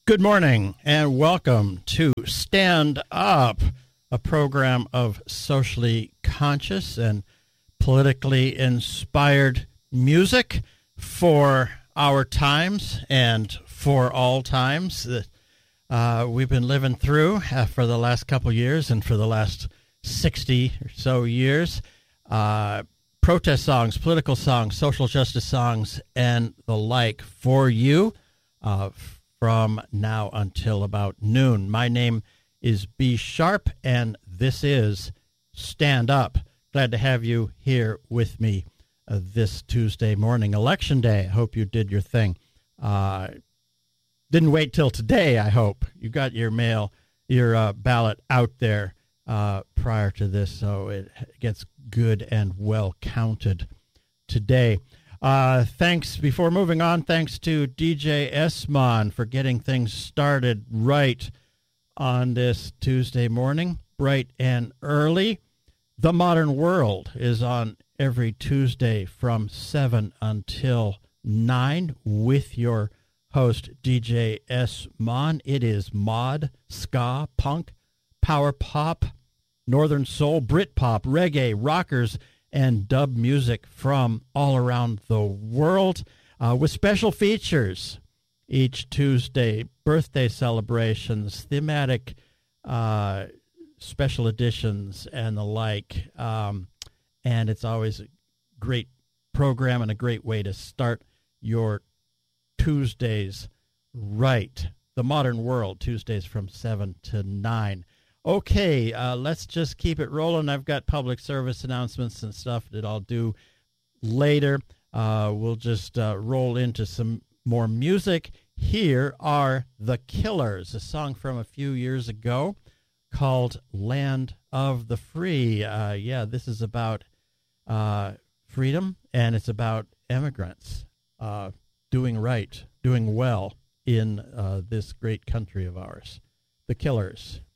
Good morning and welcome to Stand Up, a program of socially conscious and politically inspired music for our times and for all times that we've been living through for the last couple years and for the last 60 or so years. Protest songs, political songs, social justice songs, and the like for you from now until about noon. My name is B. Sharp, and this is Stand Up. Glad to have you here with me this Tuesday morning, Election Day. I hope you did your thing. Didn't wait till today, I hope. You got your ballot out there prior to this, so it gets good and well counted today. Before moving on, thanks to DJ Esmon for getting things started right on this Tuesday morning, bright and early. The Modern World is on every Tuesday from 7 until 9 with your host, DJ Esmon. It is mod, ska, punk, power pop, northern soul, Britpop, reggae, rockers, and dub music from all around the world with special features each Tuesday, birthday celebrations, thematic special editions, and the like. And it's always a great program and a great way to start your Tuesdays right. The Modern World, Tuesdays from 7 to 9. Okay, let's just keep it rolling. I've got public service announcements and stuff that I'll do later. We'll just roll into some more music. Here are The Killers, a song from a few years ago called Land of the Free. This is about freedom, and it's about immigrants doing right, doing well in this great country of ours. The Killers.